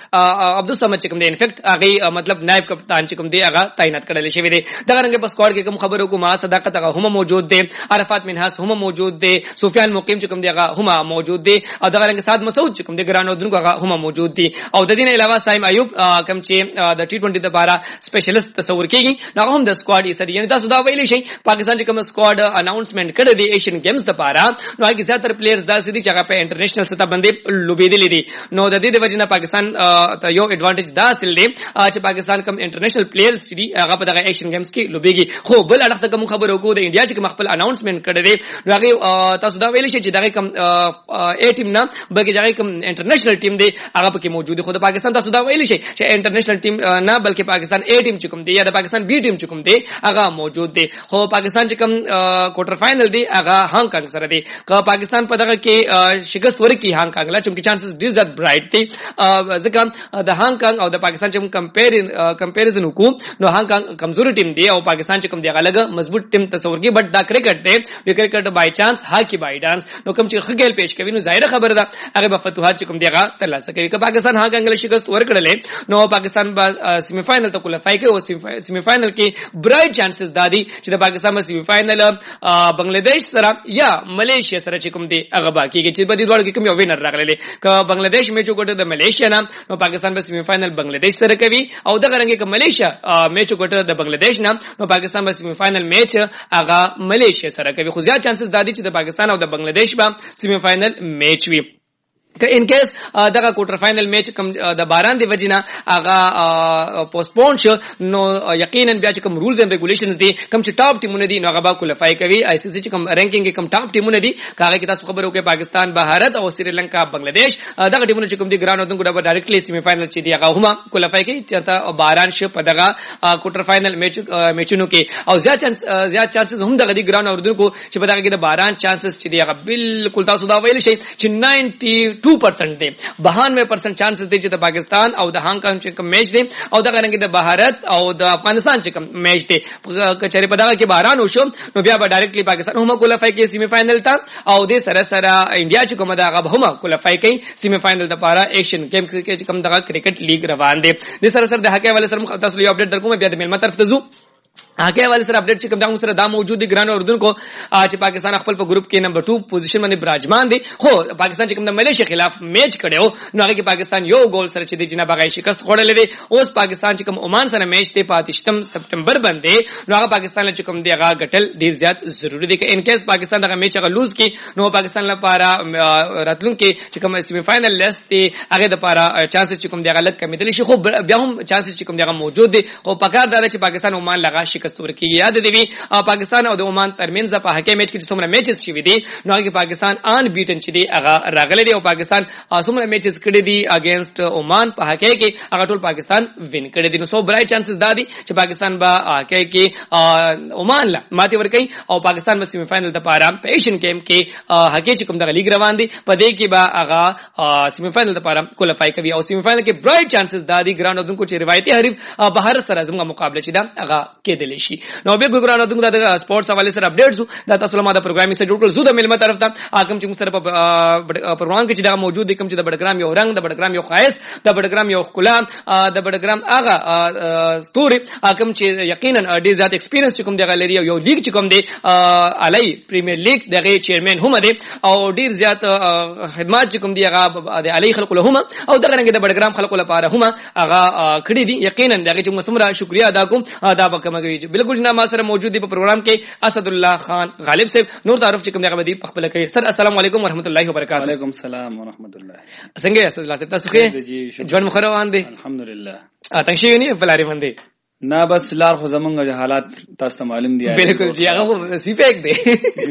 عبدالصمد چې کوم دی انفیکټ هغه مطلب نائب کپتان چې کوم دی هغه تعینات کړل شوی دی. دغه رنګ په سکواډ کې کوم خبرو کو ما صداقت هغه هم موجود دی, عرفات منحاس هم موجود دی, سفیان مقیم چې کوم دی هغه هم موجود دی, او دغه رنګ سعد مسعود چې کوم دی ګرانو دونکو هغه هم موجود دی, او د دې نه علاوه سایم ایوب کوم چې د ټي 20 لپاره سپیشلیست تصور کیږي هغه هم د سکواډ یې سره. یعنی تاسو دا ویلی شي پاکستان چې کوم سکواډ اناونسمنت کړی دی ایشین گیمز لپاره نو هغه زیاتره پلیئرز داسې دي چې هغه په انټرنیشنل سطح باندې لوبېدلي دي. نو د دې د وجې نه پاکستان ته یو ایڈوانټیج دا حاصل دی چې پاکستان کوم انټرنیشنل پلیئرز چې دي هغه په دغه ایشین گیمز کې لوبېږي. خو بل اړخ ته کوم خبرو کو د انډیا چې کوم خپل اناونسمنت کړی دی نو هغه تاسو دا ویلی شي چې دغه کوم A ټیم نه بلکې دغه کوم انټرنیشنل ټیم دی هغه پکې موجود دی. خو د پاکستان تاسو دا ویلی شي چې انټرنیشنل ټیم نه بلکې پاکستان A ټیم چې کوم دی یا د پاکستان B ټیم چې کوم دی هغه موجود دی. خو پاکستان چې کوم کوارټر فائنل دی هغه هانګ کانګ سره دی. که پاکستان په دغه کې شکست ورکړي هانګ کانګ لا چې چانسز ډیر زیات برایټ دي ځکه د هانګ کانګ او د پاکستان چې کمپیریزن وکړو نو هانګ کانګ کمزوري ټیم دی او پاکستان چې کوم دی هغه لګ مضبوط ټیم تصور کی. بټ دا کرکټ دی د کرکټ بای چانس هاکی بای ډانس نو کوم چې خګل پیش کوي نو ظاهر خبره ده هغه په فتوحات چې کوم دی هغه ترلاسه کوي. که پاکستان هانګ کانګ له شکست ورکړل نو پاکستان به سیمی فائنل ته کوالیفای کوي او سیمی فائنل کې برایټ چانسز دادي چې د پاکستان په سیمی فائنل بنگلاديش سره یا ملیشیا سره چې کوم دی هغه باقیږي چې په دې ډول کې کوم یو وینر راغلی. که بنگلاديش میچ وکړي د ملیشیا نه نو پاکستان په سیمی فائنل بنگلاديش سره کوي او دغه رنګ کې ملیشیا میچ وکړي د بنگلاديش نه نو پاکستان په سیمی فائنل میچ هغه ملیشیا سره کوي. خو زیات چانسز دادي چې د پاکستان او د بنگلاديش په سیمی فائنل میچ وي. که ان کیس دغه کوارټر فائنل میچ کوم د باران دی وجینا هغه پوسټپون شو نو یقینا بیا چې کوم رولز اینڈ ریګولیشنز دي کوم چې ټاپ ټیمونه دي نو هغه به کوالیفای کوي. آی سی سی چې کوم رینکینګ کې کوم ټاپ ټیمونه دي هغه کې تاسو خبرو کې پاکستان بھارت او سریلانکا بنگلاديش دغه ټیمونه چې کوم دي ګران ودونکو د ډایرکټلی سیمی فائنل چې دی هغه هم کوالیفای کوي چې باران شو په دغه کوارټر فائنل میچونو کې او زیات چانسز هم دغه دي ګران ودونکو چې په دغه کې د باران چانسز چې دی هغه بالکل تاسو دا ویل شي چې 92% دی 92% چانسز دی چې د پاکستان او د هانګ کانګ چې کوم میچ دی او دغه رنګ د بھارت او د افغانستان چې کوم میچ دی کچره په دغه کې باران وشو نو بیا به ډایرکټلی پاکستان هم کوالیفای کوي سیمی فائنل ته او د سره سره انډیا چې کوم دغه هم کوالیفای کوي سیمی فائنل لپاره ایشین گیم کې چې کوم دغه کرکټ لیگ روان دی. د سره سره د حقیقت والے سره تاسو یو اپډیټ درکوم بیا د ملما طرف ته ځو. هغه والے سره اپډیټ چې کوم دا سره دا موجود دي ګران اردوونکو چې پاکستان خپل په ګروپ کې نمبر 2 پوزیشن باندې براجمان دي. خو پاکستان چې کوم د ملیشیا خلاف میچ کړو نو هغه کې پاکستان یو ګول سره چې د جناب هغه شکست خوړلې دي. اوس پاکستان چې کوم عمان سره میچ دی په 28 سپټمبر باندې نو هغه پاکستان چې کوم دی هغه ګټل ډیر زیات ضروری دي. که ان کیس پاکستان دغه میچ هغه لوز کی نو پاکستان لپاره راتلونکي چې کوم سیمی فائنل لیست دی هغه د لپاره چانسز چې کوم دی هغه لږ کمیدلی شي. خو بیا هم چانسز چې کوم دی هغه موجود دي. خو پکار دا چې پاکستان عمان لغا شکست ورکړي. یاد دی پاکستان او د عمان ترمنځ په هکې میچ کې څومره میچز شوي دي نو هغه پاکستان ان بیټن چې دی هغه راغلی دی او پاکستان څومره میچز کړي دي اگینست عمان په هکې کې هغه ټول پاکستان وین کړي دي. نو سو برای چانسز دادي چې پاکستان به هکې کې عمان لا ماتي ورکړي او پاکستان به سیمی فائنل ته پاره په ایشین گیم کې هکې چې کوم دغه لیگ روان دي په دې کې به هغه سیمی فائنل ته پاره کوالیفای کوي او سیمی فائنل کې برایټ چانسز دادي ګران اودونکو چې روایتي حریف بهر سره زموږ مقابله چې دا هغه کېدلی شي. نو به ګورانو دغه د سپورتس حواله سره اپډیټس دا تاسو له ما د پروګرامینګ سره جوړ کړل زو د ملما طرف ته اګم چې موږ سره په پروګرام کې چې دا موجود دي کوم چې د بډګرام یو رنگ د بډګرام یو خاص د بډګرام یو خلا د بډګرام هغه ستوري اګم چې یقینا ډیر زیات ایکسپیرینس چې کوم دی غلري یو لیگ چې کوم دی علي پریمیر لیگ دغه چیرمن هم دی او ډیر زیات خدمات چې کوم دی هغه د علي خلق له هم او دغه رنګ د بډګرام خلق لپاره هم هغه کړی دي. یقینا دغه چې موږ سمره شکریا ادا کوم دا به کومه بالکل ما سره موجود دی په پروګرام کې اسد الله خان غالب صاحب نور تعارف چې کوم دغه بدی خپل کوي. سر السلام علیکم ورحمت الله وبرکاتہ. وعلیکم السلام ورحمت الله. څنګه اسد الله صاحب تاسو ښه ژوند مخروان دي الحمدلله. تاسو یې نه بلاري باندې نه بس لار خو زمونږ حالات تاسو ته معلوم دي. بالکل جی هغه سیپیک دی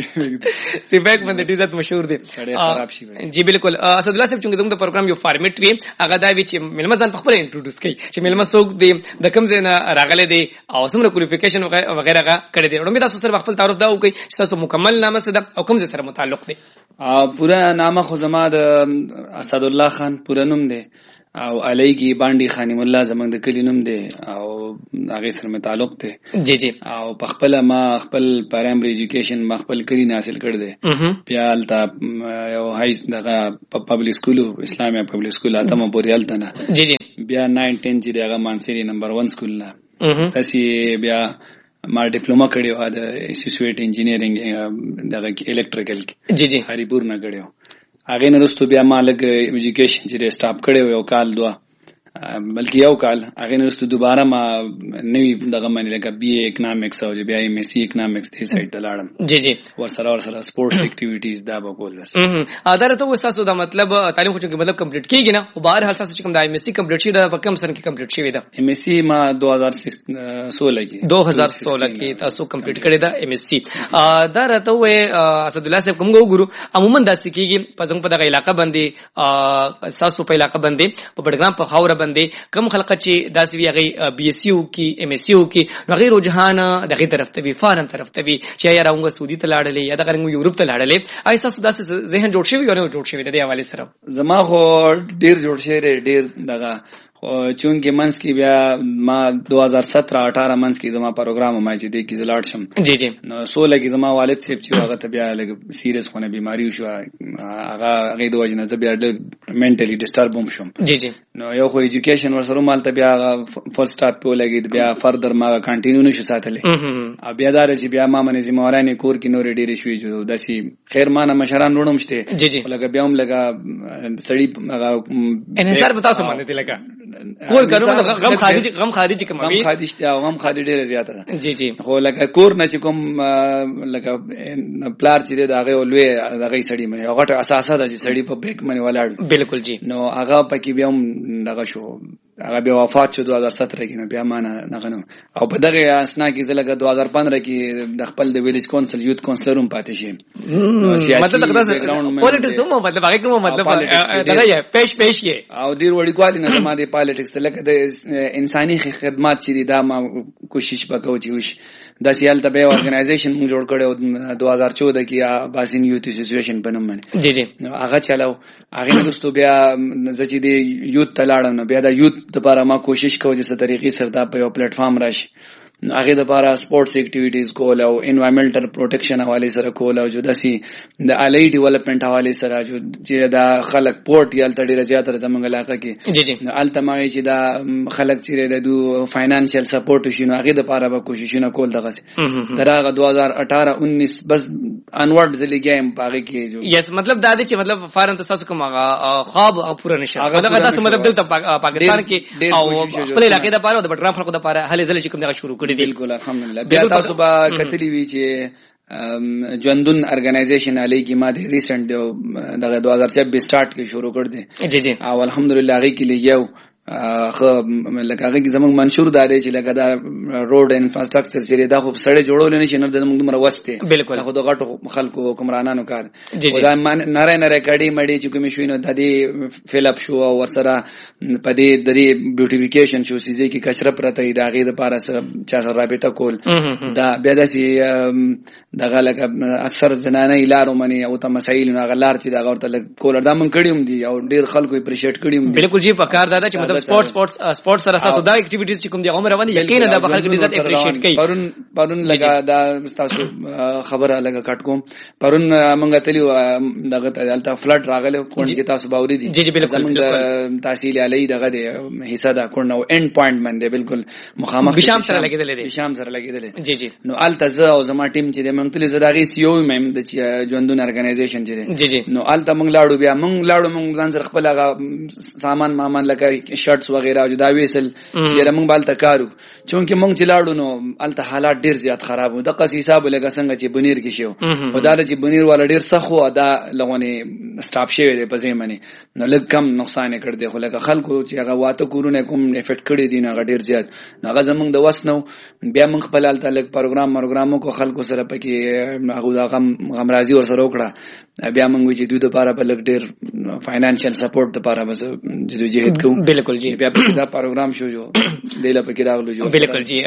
سیپیک باندې ډیر زیات مشهور دی خراب شي جی بالکل. اسد الله صاحب چې زموږ د پروګرام یو فارمیټ وی هغه دا وی چې ملما ځان په خپل انټروډوس کوي چې ملما څوک دی د کوم ځای نه راغلی دی او څومره کوالیفیکیشن وغیرہ کړی دی. نو تاسو سره خپل تعارف دا وکړي چې تاسو مکمل نامه څه ده او کوم ځای سره متعلق دی. پورا نامه خو زما د اسد الله خان پورا نوم دی او علی کی باندې خانم الله زمنګ د کلی نوم دی او هغه سره مې تعلق دی. جی جی. او په خپل ما خپل پرایمری ایجوکیشن ما خپل کلی نه حاصل کړ دی. بیا التا یو هاي دغه پبلک سکول اسلامي پبلک سکول اته مو پورې الته نه. جی جی. بیا 9 10 چې دغه مانسيري نمبر 1 سکول نه تاسو بیا ما ډیپلوما کړی و د اسوسییټ انجینیرینګ دغه الکتریکل جی جی هریپور نه کړیو هغه نه رستو بیا ما لګ ایجوکیشن چې سٹاپ کړی و یو کال دوه بلکې یو کال هغه نه رستو دوباره ما نوی دغه باندې لګ بی ای اکونومکس او بیا ایم ایس سی اکونومکس دې سایت ته لاړم جی جی ورسره سپورټس اکټیویټیز دا به کول بس دا ته وساسو دا مطلب تعلیم خو چې مطلب کمپلیټ کیږي نه خو بهر حال تاسو چې کوم د ایم ایس سی کمپلیټ شي دا په کوم سن کې کمپلیټ شوی دا ایم ایس سی ما 2016 کې تاسو کمپلیټ کړی دا ایم ایس سی دا راته وې اسد الله صاحب کوم ګورو عموما دا سکیږي په څنګه په دغه علاقې باندې تاسو په علاقې باندې په بډګرام په خاور باندې کم خلک چې داسې وی هغه بی ایس سی او کې ایم ایس سی او کې غیر رجحان دغه طرف ته وی فارن طرف ته وی چې یا راونګ سعودي ته لاړلې یا دغه یورپ ته لاړلې ایسا داسې ذهن جوړ شوی یا نه جوړ شوی د دې حواله سره زما خو ډیر جوړ شوی ډیر دغه چونکه منس کې بیا ما 2017-18 منس کې زما پروګرام ما چې دی کې زلاړ شم جی جی نو 16 کې زما والد صاحب چې هغه ته بیا لګ سیریس خونه بیماری شو هغه د وجنه ز بیا منټلی ډیسټرب هم شوم جی جی نو یو خو ایجوکیشن ورسره مالته بیا فول سټاپ په لګید بیا فردر ما کنټینیو نشو ساتلې بیا دار چې بیا ما منې زموارانه کور کې نور ډیره شوې جو داسي خیر ما نه مشران وړم شته جی جی لګ بیا هم لګ سړی هغه انحصار بتا سم باندې لګا کور کارونه غم خارجي کوموي غم خارجي ډیره زیاته ده جی جی خو لکه کور نه چې کوم لکه پلار چې دغه لوی دغه سړی مې هغه اساسه د سړی په بیک منی ولاړ بالکل جی نو هغه پکې بیا هم دغه شو هغه بیا وفات شو 2017 کې نه بیا معنا نغنم او په دغه اسنا کې زلګه 2015 کې د خپل د ویلیج کونسل یوت کونسلر هم پاتې شي مطلب پولیټکس هم مطلب هغه کوم مطلب دغه پیش یې او ډیر وړي کوالی نه ما د پالیټکس لکه د انساني خدمات چې دا ما کوشش وکاو چې وش د سیال تبه اورګنایزیشن موږ جوړ کړو 2014 کې باسین یوت اسوسییشن په نوم باندې جی جی هغه چلاو هغه دوستو بیا زچې د یوت تلاړم نو بیا د یوت لپاره ما کوشش کوم چې څه طریقې سره دا په یو پلیټ فارم راشي هغه د لپاره سپورتس اکټیویټیز کول او انوایرنمنټل پروټیکشن حواله سره کول او جو داسي د الی ډیولپمنٹ حواله سره جو چې دا خلک پورت یال تړي رجات زمونږ علاقه کې جی جی التماوي چې دا خلک چې د فاینانشل سپورټ شینو هغه د لپاره به کوششونه کول دغه دراغه 2018 19 بس انورډ زلیګایم پاره کې جو یس مطلب دا دی چې مطلب فارن تاسو کوم خواب او پوره نشه هغه تاسو مطلب دلته پاکستان کې او خپل علاقې د لپاره او د بټرام خلکو د لپاره هلې ځلې چې کوم دغه شروع بالکل الحمدلله بیا تاسو به کتلی وی چې ژوندون ارګنایزیشن علی کی ما د ریسنت دغه 2026 سٹارټ کې شروع کړ دي جی جی او الحمدلله هغه کې لګیو خو لکه هغه کې زموږ منشور دار چې لکه دا روډ انفراستراکچر چې دا خو سړی جوړول نه شي نه د موږ مر وسته بالکل خو د غټو خلکو حکمرانانو کار دا ناره ناره کډی مړی چې کوم شوی نو د دې فیل اپ شو او ورسره په دې د بیوټیفیکیشن شو چې کې کچره پرته دا غي د پاره سره چا سره رابطه کول دا بیا داسي دغه لکه اکثر زنانه لارو منی او ته مسایل نو غلار چې دا ورته کول دا من کړیوم دي او ډیر خلکو اپریشیټ کړیوم بالکل جی په کار دا چې مطلب سپورټس سره تاسو دا اکټیویټیز چې کوم دي عمر باندې یقینا د بخل کې عزت اپریشیټ کوي پرون لگا دا تاسو خبره لگا کټ کوم پرون مونږ تلی دغه تلته فلډ راغله کون کې تاسو باوري دي جی جی بالکل تحصیل علی دغه حصہ دا کون نو اینڈ پوینټ باندې بالکل مخامخ بشام سره لګیدل دي بشام سره لګیدل جی جی نو التزه او زما ټیم چې مونږ تلی زداغي سی او مم د ژوندون ارګنایزیشن چې جی جی نو الته مونږ لاړو بیا مونږ ځان سره خپل سامان مامان لګای شرټس وغیرہ او دا ویسل چې موږ بالته کارو چونکه موږ چې لاړو نو الته حالات ډیر زیات خراب وو د قصې حساب لګا څنګه چې بنیر کې شو او دا چې بنیر والا ډیر سخو ادا لغونه سټاپ شوی دی په ځمنه نو لږ کم نقصان کړ دی خو لکه خلکو چې هغه واته کورونه کوم افیکټ کړی دي نه ډیر زیات هغه زمونږ د وس نو بیا موږ خپل الته لږ پروګرامو کو خلکو سره پکې هغه دا غم راضي ور سره وکړه بیا موږ چې دوی د لپاره په لږ ډیر فاینانشل سپورټ لپاره بس جدوجہد کوو بالکل جی بیا دا پروګرام شو جو دیله پکې راغلو جو بالکل جی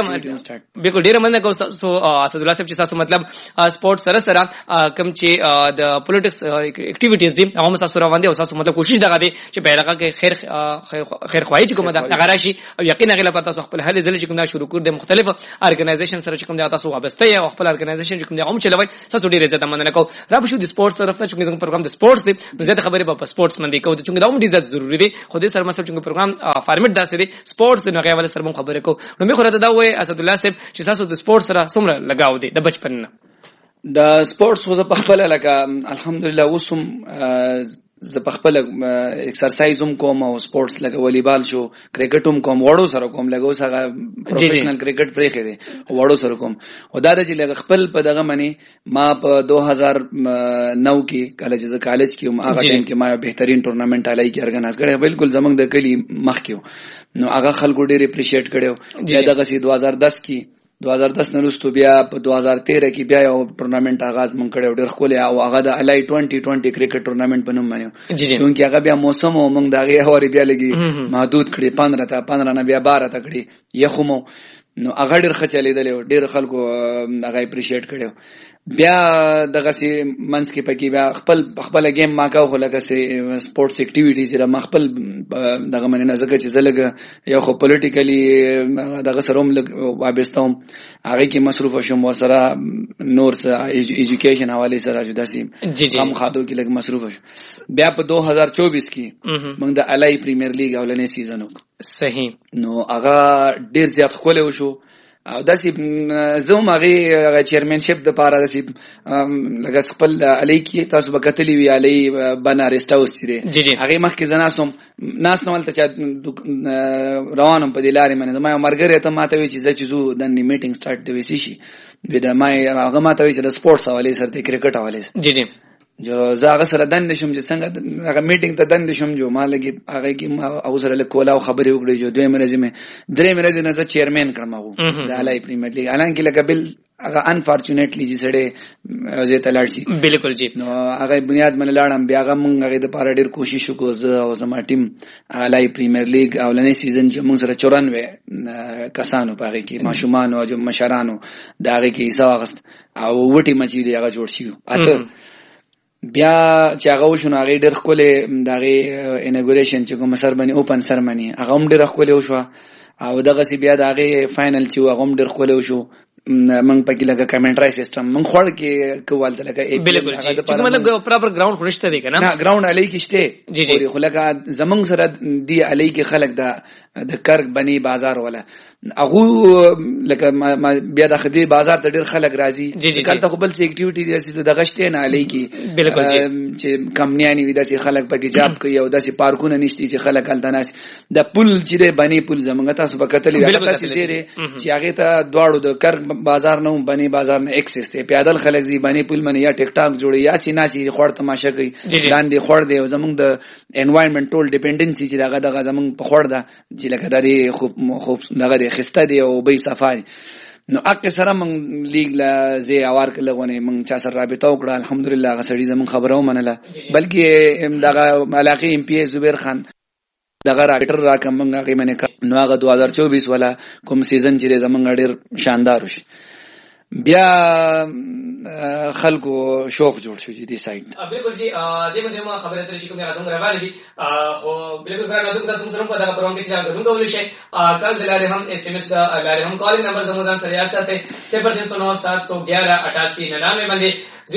ډیر مننه کوم سو اسد الله صاحب چې تاسو مطلب سپورټ سره سره کوم چې د پولیټکس اکټیویټیز دي هغه تاسو روان دي او تاسو مطلب کوشش دغه دي چې بیرغه کې خیر خوایي چې کوم دا هغه راشي او یقینا غلا پر تاسو خپل هلي ځل چې کوم دا شروع کړ د مختلف ارګنایزیشن سره چې کوم دا تاسو وابسته یو خپل ارګنایزیشن چې کوم دا هم چلوي تاسو ډیر عزت مننه کوم را بشو د سپورټس طرف ته چې کوم پروګرام د سپورټس دي زه خبرې په سپورټس باندې کوم چې دا هم ډیر ضروری دي خو دې سره مطلب چې چې پروګرام فارمیټ داسې دی سپورتس د نغې ول سره مون خبرې کو نو مې خو راته دا وای اسد الله صاحب چې تاسو د سپورتس سره څومره لگاو دی د بچپن نه د سپورتس خو زه په خپل لکه الحمدلله وسم زه په خپل ایکسرسایز هم کوم او سپورتس لکه والیبال شو کرکټ هم کوم وړو سره کوم لکه اوس هغه پروفیشنل کرکټ پرې خېده وړو سره کوم او دا چې لکه خپل په دغه منی ما په 2009 کې کله چې زه کالج کې هم هغه ټیم کې ما بهترین ټورنمنت علي کې ارګنایز کړی بالکل زمنګ د کلی مخ کې نو هغه خلکو ډېر اپریشیټ کړو دغه سي 2010 کې 2010 نه وروسته بیا په 2013 کې بیا یو ټورنمنت آغاز مونږ کړو ډېر خولي او هغه د الای 2020 کرکټ ټورنمنت په نوم باندې چې هغه بیا موسم او مونږ دغه هوري بیا لګي محدود کړي 15 نه بیا 12 تکړي یخمو نو هغه ډېر خچلې دلې ډېر خلکو هغه اپریشیټ کړو بیا دغه سي منس کې پکې بیا خپل گیم ما کاو خو لکه سي سپورتس اکټیویټیز را مخبل دغه مننه نه زګه چې زلګ یو خو پولیټیکلی دغه سروم وابستم هغه کې مصروف شوم وسره نور ایجوکیشن حواله سره جدا سي هم خادو کې لګ مصروف شوم بیا په 2024 کې موږ د الای پریمیر لیګ اولنې سیزن وک صحیح نو هغه ډیر زیات خوله وشو او داسې زوم هغه چیرمنشپ د پاره داسې لکه خپل علي کې تاسو وکټلی وی علي بنا ریسټ هاوس تیری هغه مخکې زناسوم ناس نو ولته روانم په دلارې منه ما مرګره ته ماته وی چې زه چیزو د میټینګ سٹارټ دی وسی شي بده ما هغه ماته وی چې د سپورتس حواله سره د کرکټ حواله جو زاغه سره دند شم چې څنګه هغه میټینګ ته دند شم جو ما لګي هغه کې او سره له کولا خبرې وکړې جو دوی مرزه مې درې مرزه نه زه چیرمن کړم او د الای پریمیر لیګ الان کې لکه بل هغه انفارچونټلی چې سړی زه تلاړ شي بالکل جی نو هغه بنیاد من لاړم بیا هغه مونږ هغه د پاره ډیر کوشش وکړو زه او زما ټیم الای پریمیر لیګ اولنې سیزن چې مونږ سره 94 کسانو پاره کې ماشومان او مشرانو دا هغه کې حصہ واغست او وټي مچې دی هغه جوړ شي اته بیا چې هغه وشو هغه ډېر خولې دغه انګوریشن چې کوم سرمنی اوپن سرمنی هغه هم ډېر خولې وشو او دغه سی بیا دغه فائنل چې هغه هم ډېر خولې وشو من پکې لګه کمنټری سیستم من خور کې کوالته لګه بالکل چې مطلب پراپر ګراوند خورشته دی کنه نه ګراوند علی کې شته او خلک زمنګ سره دی علی کې خلک د کرک بنی بازار ولا هغه لکه بیا د خدي بازار ته ډیر خلک راځي کله خپل سي اکټیویټي دي د غشته نه علی کې بالکل چې کمنیانی وي داسې خلک پکې جاب کوي او داسې پارکونه نشته چې خلک التناس د پل چې بنی پل زمنګ تاسو په کتلې تاسو زیره چې هغه ته دواړو د کرک بازار نه بنی بازار نه ایکسس ته پیادل خلک زی بنی پل منه یا ټیک ټاک جوړي یا سیناسي خور تماشا کوي لاندې خور دی زمونږ د انوایرنمنت ټول ډیپندنسي چې دغه زمونږ په خور ده چې لکه د خوب دغه خسته دی او به صفای نو اکه سره مونږ لیګ لا زی اوار کله غونه مونږ چا سره رابطه وکړه الحمدلله غسړي زمون خبرو منله بلکې دغه علاقه ام پی زبیر خان دغه راکټر راکم مونږ هغه منه نو هغه 2024 ولا کوم سیزن چې زمونږ ډیر شاندار وش بیا خلکو شوق جوړ شو دي سایت بالکل جی دغه خبره ترې کومه غوښتنه راوړل دي خو بالکل غواړم چې تاسو سره په دغه پروګرام کې چې غوښتنه کولای شي کال دلاره هم اس ام اس دلاره هم کال نمبر زموږ سره یاد ساتي 03097118899 باندې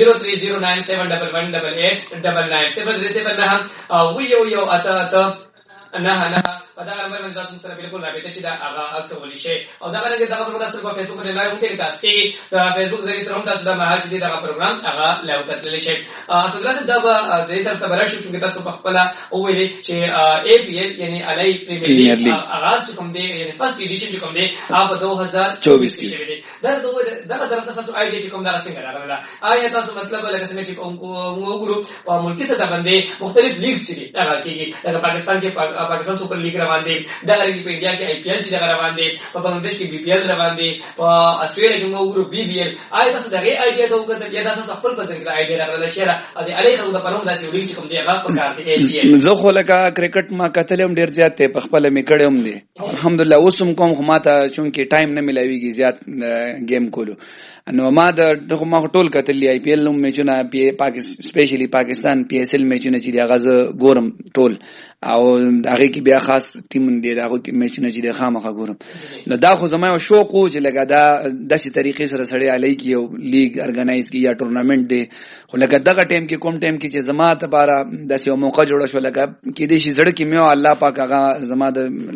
030971118899 هم ویو اته نه دا نمبر باندې تاسو سره بالکل رابطه چې دا هغه اکول شي او دا غره دغه پروګرام تاسو په فیسبوک باندې لایو کې تاسو کې دا فیسبوک ذریعہ سره هم تاسو دا مهال چې دا پروګرام هغه لایو کتل شي اصل راځي دا د دې تر تبرش چې تاسو په خپل او ویلي چې ای پی ایل یعنی الای پریمیر لیګ هغه کوم دی یعنی فرست ایډیشن چې کوم دی هغه 2024 کې شوی دی دا تاسو آیډیا چې کوم دا څنګه راغله آیا تاسو مطلب لکه څنګه چې وګورو په ملکی سطح باندې مختلف لیګ چې دي هغه کې د پاکستان کې پاکستان سپر لیګ روان دي دا لري په انډیا کې آی پی ایل چې روان دي په بنگلاديش کې بی پی ایل روان دي په استرالیا کې موږ بی بی ایل آیا تاسو دغه آیډیا ته وګورئ یا تاسو خپل په ځای کې آیډیا راغله چې د علی خلکو د پرون داسې وړي چې کوم دی هغه په کار دی ای سی ایل زه خو لکه کرکټ ما کتلم ډیر زیات ته په خپل میکړم دي الحمدلله اوسم کوم خو ماته چونکه ټایم نه ملایويږي زیات گیم کولو نو ما دغه ما ټول کتلې آی پی ایل نو میچونه پاکستان سپیشلی پاکستان پی ایس ایل میچونه چې هغه ګورم ټول او هغه کې بیا خاص ټیم دی هغه کې میچ نه چې خامخا ګورم. نو دا خو زما یو شوق و چې لکه دا داسې طریقې سره سړی علی کې یو لیګ ارګنایز کی یا ټورنمنت دی. خو لکه دغه ټیم کې کوم ټیم کې چې زما ته لپاره داسې یو موقع جوړه شو لکه کې دې شي زړه کې مې الله پاک هغه زما د